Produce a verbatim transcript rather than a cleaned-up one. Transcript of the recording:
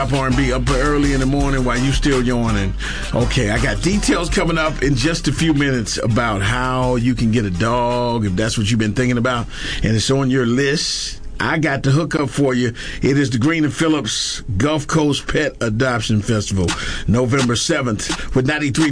hip-hop R and B up early in the morning while you still yawning. Okay, I got details coming up in just a few minutes about how you can get a dog, if that's what you've been thinking about, and it's on your list. I got the hookup for you. It is the Green and Phillips Gulf Coast Pet Adoption Festival, November seventh, with ninety-three